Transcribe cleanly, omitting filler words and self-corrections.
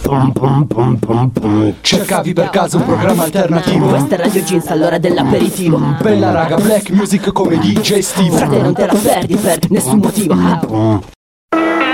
Cercavi per caso un programma alternativo? Questa è Radio Jeans all'ora dell'aperitivo. Bella raga, black music come DJ Steve. Frate, non te la perdi per nessun motivo.